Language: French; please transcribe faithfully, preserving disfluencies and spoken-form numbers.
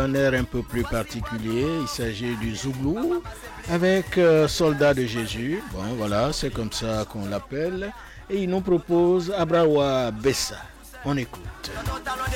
un air un peu plus particulier. Il s'agit du Zouglou avec euh, Soldat de Jésus. Bon, voilà, c'est comme ça qu'on l'appelle. Et il nous propose Abrawa Bessa. On écoute.